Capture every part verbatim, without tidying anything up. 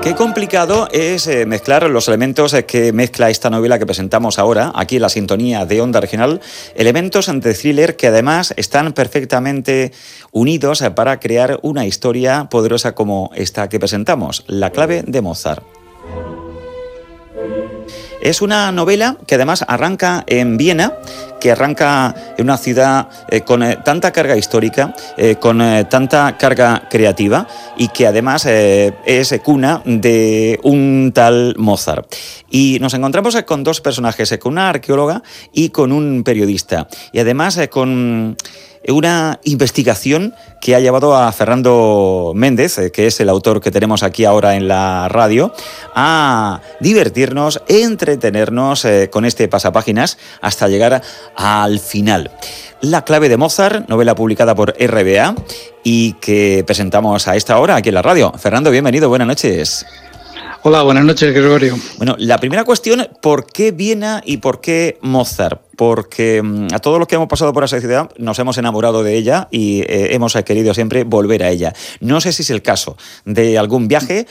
Qué complicado es eh, mezclar los elementos eh, que mezcla esta novela que presentamos ahora, aquí en la sintonía de Onda Regional, elementos de thriller que además están perfectamente unidos eh, para crear una historia poderosa como esta que presentamos, La clave de Mozart. Es una novela que además arranca en Viena, que arranca en una ciudad eh, con eh, tanta carga histórica, eh, con eh, tanta carga creativa y que además eh, es cuna de un tal Mozart. Y nos encontramos eh, con dos personajes, eh, con una arqueóloga y con un periodista. Y además eh, con una investigación que ha llevado a Fernando Méndez, eh, que es el autor que tenemos aquí ahora en la radio, a divertirnos, entretenernos eh, con este pasapáginas hasta llegar al final. La clave de Mozart, novela publicada por R B A y que presentamos a esta hora aquí en la radio. Fernando, bienvenido, buenas noches. Hola, buenas noches, Gregorio. Bueno, la primera cuestión, ¿por qué Viena y por qué Mozart? Porque a todos los que hemos pasado por esa ciudad nos hemos enamorado de ella y eh, hemos querido siempre volver a ella. No sé si es el caso de algún viaje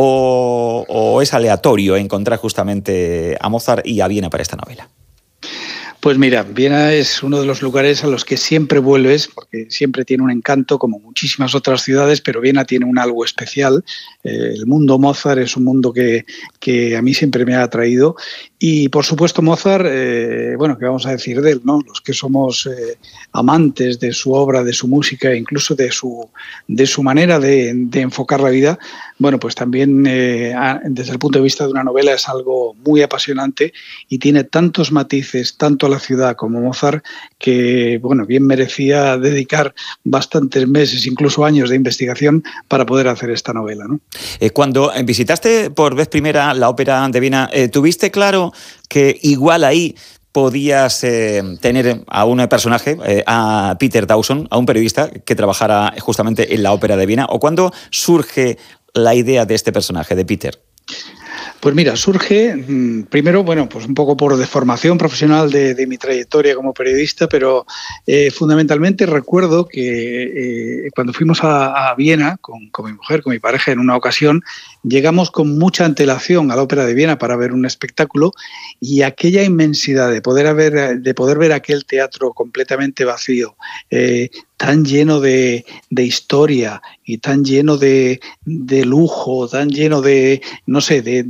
o, o es aleatorio encontrar justamente a Mozart y a Viena para esta novela. Pues mira, Viena es uno de los lugares a los que siempre vuelves, porque siempre tiene un encanto, como muchísimas otras ciudades, pero Viena tiene un algo especial. Eh, el mundo Mozart es un mundo que, que a mí siempre me ha atraído. Y, por supuesto, Mozart, eh, bueno, ¿qué vamos a decir de él, no? Los que somos eh, amantes de su obra, de su música, incluso de su, de su manera de, de enfocar la vida, bueno, pues también eh, desde el punto de vista de una novela es algo muy apasionante y tiene tantos matices, tanto a la ciudad como Mozart, que, bueno, bien merecía dedicar bastantes meses, incluso años de investigación para poder hacer esta novela, ¿no? Eh, cuando visitaste por vez primera la ópera de Viena, eh, ¿tuviste claro que igual ahí podías eh, tener a un personaje, eh, a Peter Dawson, a un periodista que trabajara justamente en la ópera de Viena? ¿O cuándo surge la idea de este personaje, de Peter? Pues mira, surge primero, bueno, pues un poco por deformación profesional de, de mi trayectoria como periodista, pero eh, fundamentalmente recuerdo que eh, cuando fuimos a, a Viena con, con mi mujer, con mi pareja en una ocasión, llegamos con mucha antelación a la Ópera de Viena para ver un espectáculo y aquella inmensidad de poder, haber, de poder ver aquel teatro completamente vacío, eh, tan lleno de, de historia y tan lleno de, de lujo, tan lleno de, no sé, de